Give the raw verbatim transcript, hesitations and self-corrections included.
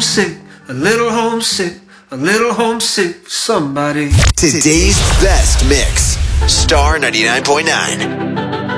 homesick, a little homesick, a little homesick for somebody. Today's best mix. Star ninety-nine point nine.